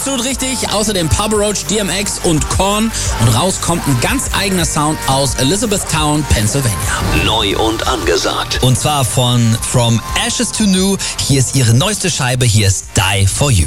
Absolut richtig. Außerdem Papa Roach, DMX und Korn. Und raus kommt ein ganz eigener Sound aus Elizabethtown, Pennsylvania. Neu und angesagt. Und zwar von From Ashes to New. Hier ist ihre neueste Scheibe. Hier ist Die For You.